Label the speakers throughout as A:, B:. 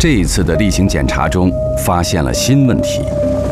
A: 这一次的例行检查中，发现了新问题。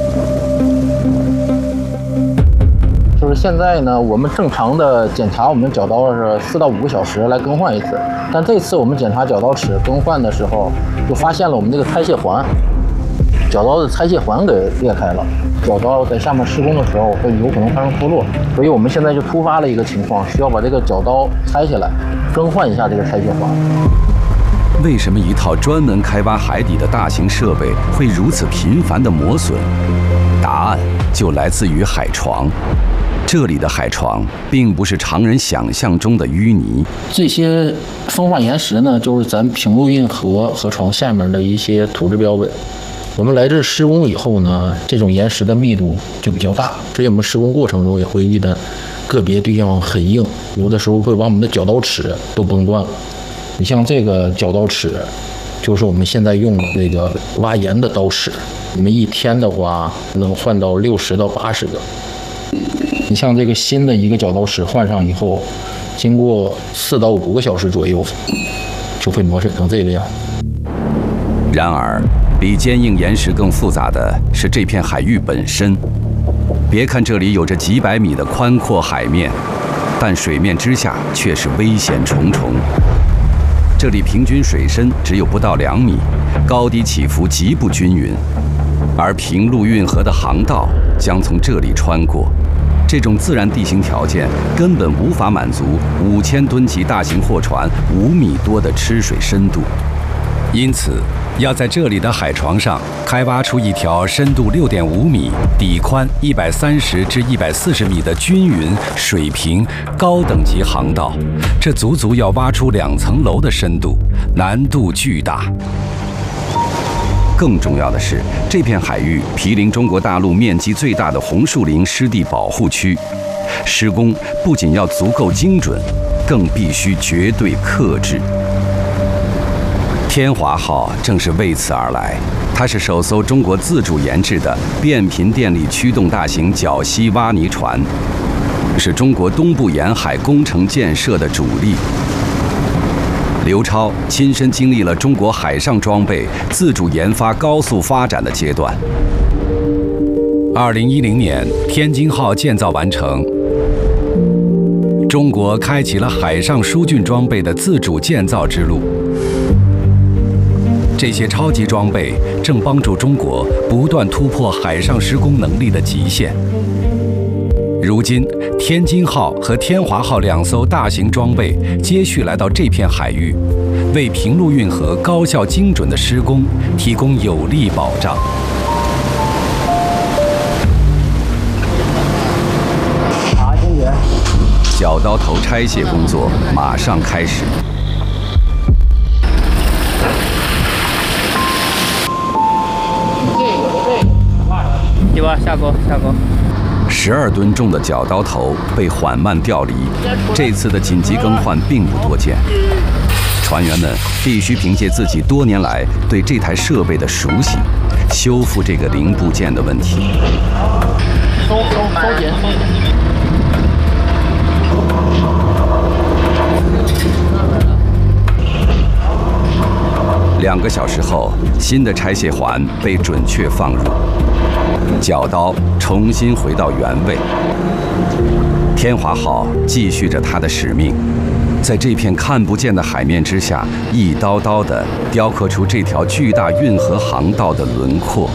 B: 就是现在呢，我们正常的检查我们角刀是4到5个小时来更换一次，但这次我们检查角刀齿更换的时候，就发现了我们这个拆卸环，角刀的拆卸环给裂开了，角刀在下面施工的时候会有可能发生脱落，所以我们现在就突发了一个情况，需要把这个角刀拆下来，更换一下这个拆卸环。
A: 为什么一套专门开挖海底的大型设备会如此频繁地磨损？答案就来自于海床。这里的海床并不是常人想象中的淤泥，
B: 这些风化岩石呢，就是咱平陆运河河床下面的一些土质标本。我们来这施工以后呢，这种岩石的密度就比较大，所以我们施工过程中也会遇到个别地方很硬，有的时候会把我们的角刀齿都崩断了。你像这个角刀齿，就是我们现在用的这个挖岩的刀齿，我们一天的话能换到60到80个。你像这个新的一个角刀齿换上以后，经过4到5个小时左右，就会磨损成这个样。
A: 然而，比坚硬岩石更复杂的是这片海域本身。别看这里有着几百米的宽阔海面，但水面之下却是危险重重。这里平均水深只有不到2米，高低起伏极不均匀，而平陆运河的航道将从这里穿过。这种自然地形条件根本无法满足5000吨级大型货船5米多的吃水深度，因此要在这里的海床上开挖出一条深度6.5米、底宽130至140米的均匀、水平、高等级航道，这足足要挖出2层楼的深度，难度巨大。更重要的是，这片海域毗邻中国大陆面积最大的红树林湿地保护区，施工不仅要足够精准，更必须绝对克制。天华号正是为此而来，它是首艘中国自主研制的变频电力驱动大型绞吸挖泥船，是中国东部沿海工程建设的主力。刘超亲身经历了中国海上装备自主研发高速发展的阶段。2010年，天津号建造完成，中国开启了海上疏浚装备的自主建造之路。这些超级装备正帮助中国不断突破海上施工能力的极限。如今，天津号和天华号2艘大型装备接续来到这片海域，为平陆运河高效精准的施工提供有力保障。
B: 好，坚决。
A: 绞刀头拆卸工作马上开始。
C: 一把下钩，下钩。
A: 12吨重的绞刀头被缓慢调离，这次的紧急更换并不多见。船员们必须凭借自己多年来对这台设备的熟悉，修复这个零部件的问题。
B: 收紧。
A: 2个小时后，新的拆卸环被准确放入，绞刀重新回到原位。天华号继续着它的使命，在这片看不见的海面之下，一刀刀地雕刻出这条巨大运河航道的轮廓。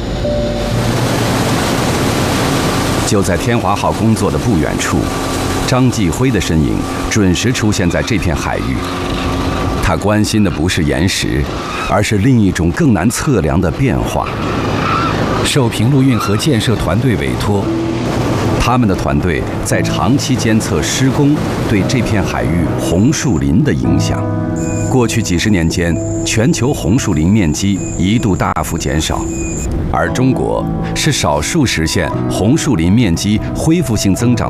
A: 就在天华号工作的不远处，张继辉的身影准时出现在这片海域。他关心的不是岩石，而是另一种更难测量的变化。受平陆运河建设团队委托，他们的团队在长期监测施工对这片海域红树林的影响。过去几十年间，全球红树林面积一度大幅减少，而中国是少数实现红树林面积恢复性增长